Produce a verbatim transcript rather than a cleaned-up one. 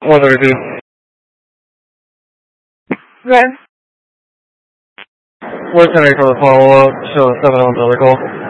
one thirty-two. Okay. We're sending for the follow-up. Show seven on the call.